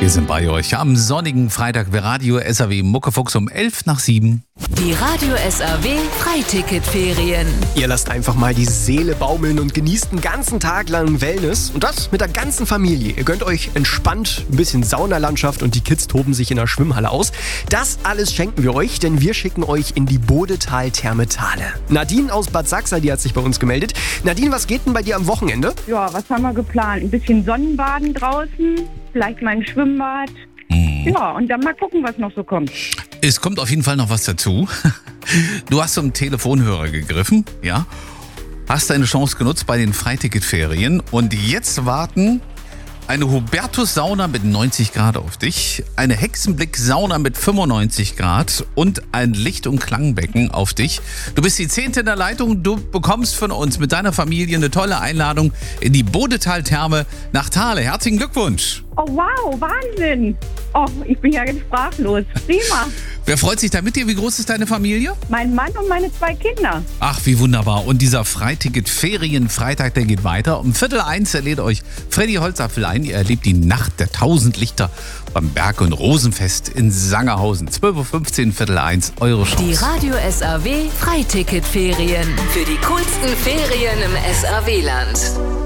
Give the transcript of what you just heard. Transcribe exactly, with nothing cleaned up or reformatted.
Wir sind bei euch am sonnigen Freitag bei Radio S R W Muckefuchs um elf nach sieben. Die Radio S R W Freiticketferien. Ihr lasst einfach mal die Seele baumeln und genießt den ganzen Tag lang Wellness. Und das mit der ganzen Familie. Ihr gönnt euch entspannt ein bisschen Saunalandschaft und die Kids toben sich in der Schwimmhalle aus. Das alles schenken wir euch, denn wir schicken euch in die Bodetal-Therme Thale. Nadine aus Bad Sachsa, die hat sich bei uns gemeldet. Nadine, was geht denn bei dir am Wochenende? Ja, was haben wir geplant? Ein bisschen Sonnenbaden draußen, vielleicht mal ein Schwimmbad. Mhm. Ja, und dann mal gucken, was noch so kommt. Es kommt auf jeden Fall noch was dazu. Du hast zum Telefonhörer gegriffen, ja? Hast deine Chance genutzt bei den Freiticketferien und jetzt warten eine Hubertus-Sauna mit neunzig Grad auf dich, eine Hexenblick-Sauna mit fünfundneunzig Grad und ein Licht- und Klangbecken auf dich. Du bist die Zehnte in der Leitung, du bekommst von uns mit deiner Familie eine tolle Einladung in die Bodetal-Therme nach Thale. Herzlichen Glückwunsch! Oh wow, Wahnsinn! Oh, ich bin ja ganz sprachlos. Prima! Wer freut sich da mit dir? Wie groß ist deine Familie? Mein Mann und meine zwei Kinder. Ach, wie wunderbar. Und dieser Freiticket-Ferien-Freitag, der geht weiter. Um Viertel eins erlädt euch Freddy Holzapfel ein. Ihr erlebt die Nacht der Tausend Lichter beim Berg- und Rosenfest in Sangerhausen. zwölf Uhr fünfzehn, Viertel eins, eure Chance. Die Radio S R W Freiticketferien. Für die coolsten Ferien im S R W-Land.